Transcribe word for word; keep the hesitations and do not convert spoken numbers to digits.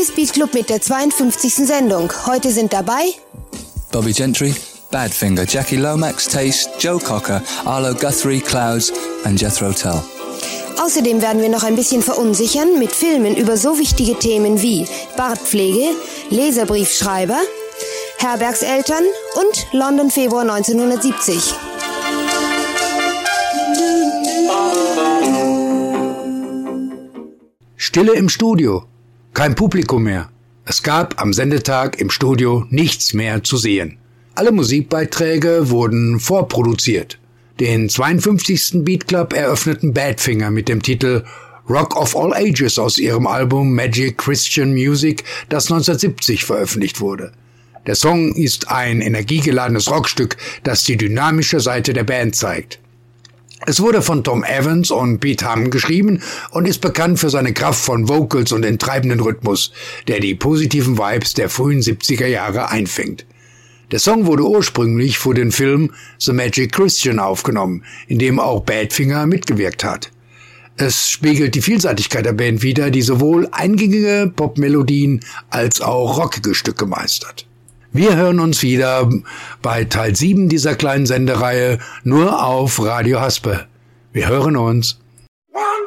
Oldies Beat Club mit der zweiundfünfzigsten Sendung. Heute sind dabei Bobby Gentry, Badfinger, Jackie Lomax, Taste, Joe Cocker, Arlo Guthrie, Clouds und Jethro Tull. Außerdem werden wir noch ein bisschen verunsichern mit Filmen über so wichtige Themen wie Bartpflege, Leserbriefschreiber, Herbergseltern und London Februar neunzehnhundertsiebzig. Stille im Studio. Kein Publikum mehr. Es gab am Sendetag im Studio nichts mehr zu sehen. Alle Musikbeiträge wurden vorproduziert. Den zweiundfünfzigsten Beat Club eröffneten Badfinger mit dem Titel Rock of All Ages aus ihrem Album Magic Christian Music, das neunzehnhundertsiebzig veröffentlicht wurde. Der Song ist ein energiegeladenes Rockstück, das die dynamische Seite der Band zeigt. Es wurde von Tom Evans und Pete Ham geschrieben und ist bekannt für seine kraftvollen Vocals und den treibenden Rhythmus, der die positiven Vibes der frühen siebziger Jahre einfängt. Der Song wurde ursprünglich für den Film The Magic Christian aufgenommen, in dem auch Badfinger mitgewirkt hat. Es spiegelt die Vielseitigkeit der Band wider, die sowohl eingängige Popmelodien als auch rockige Stücke meistert. Wir hören uns wieder bei Teil sieben dieser kleinen Sendereihe nur auf Radio Haspe. Wir hören uns.